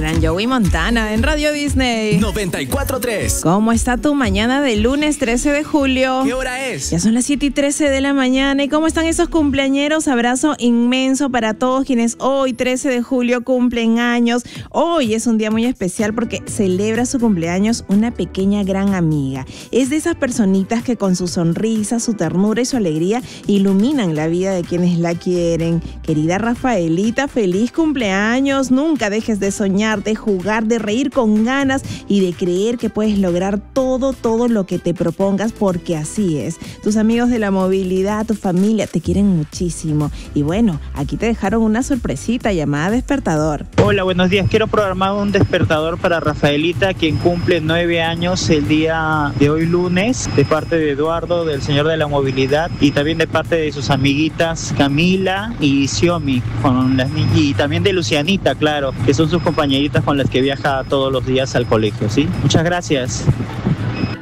gran Joey Montana en Radio Disney 94.3. ¿Cómo está tu mañana de lunes 13 de julio? ¿Qué hora es? Ya son las 7:13 de la mañana. ¿Y cómo están esos cumpleañeros? Abrazo inmenso para todos quienes hoy, 13 de julio, cumplen años. Hoy es un día muy especial porque celebra su cumpleaños una pequeña gran amiga. Es de esas personitas que con su sonrisa, su ternura y su alegría iluminan la vida de quienes la quieren. Querida Rafaelita, feliz cumpleaños. Nunca dejes de soñar, de jugar, de reír con ganas y de creer que puedes lograr todo lo que te propongas, porque así es. Tus amigos de la movilidad, tu familia te quieren muchísimo. Y bueno, aquí te dejaron una sorpresita llamada despertador. Hola, buenos días. Quiero programar un despertador para Rafaelita, quien cumple 9 años el día de hoy lunes, de parte de Eduardo, del señor de la movilidad, y también de parte de sus amiguitas Camila y Xiomi, y también de Lucianita, claro, que son sus compañeritas con las que viaja todos los días al colegio, ¿sí? Muchas gracias.